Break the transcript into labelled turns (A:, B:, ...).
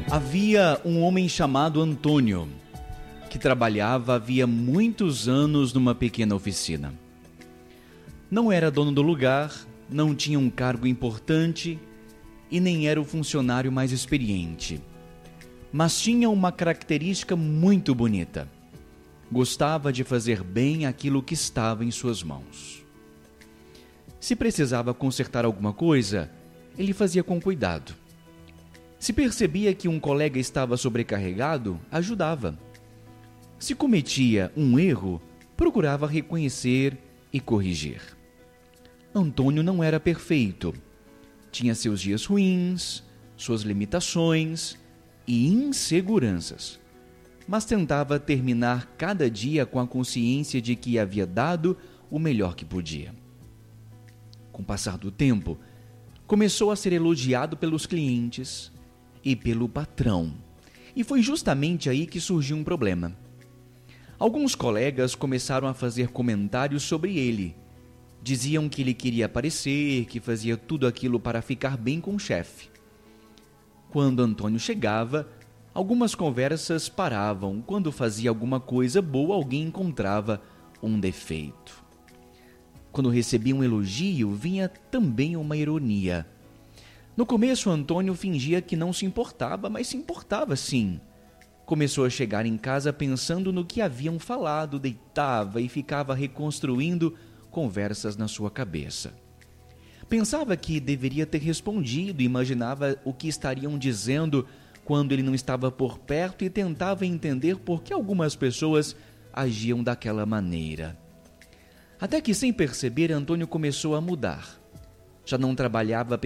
A: Havia um homem chamado Antônio, que trabalhava havia muitos anos numa pequena oficina. Não era dono do lugar, não tinha um cargo importante e nem era o funcionário mais experiente. Mas tinha uma característica muito bonita. Gostava de fazer bem aquilo que estava em suas mãos. Se precisava consertar alguma coisa, ele fazia com cuidado. Se percebia que um colega estava sobrecarregado, ajudava. Se cometia um erro, procurava reconhecer e corrigir. Antônio não era perfeito. Tinha seus dias ruins, suas limitações e inseguranças. Mas tentava terminar cada dia com a consciência de que havia dado o melhor que podia. Com o passar do tempo, começou a ser elogiado pelos clientes e pelo patrão. E foi justamente aí que surgiu um problema. Alguns colegas começaram a fazer comentários sobre ele. Diziam que ele queria aparecer, que fazia tudo aquilo para ficar bem com o chefe. Quando Antônio chegava, algumas conversas paravam. Quando fazia alguma coisa boa, alguém encontrava um defeito. Quando recebia um elogio, vinha também uma ironia. No começo, Antônio fingia que não se importava, mas se importava sim. Começou a chegar em casa pensando no que haviam falado, deitava e ficava reconstruindo conversas na sua cabeça. Pensava que deveria ter respondido, imaginava o que estariam dizendo quando ele não estava por perto e tentava entender por que algumas pessoas agiam daquela maneira. Até que, sem perceber, Antônio começou a mudar. Já não trabalhava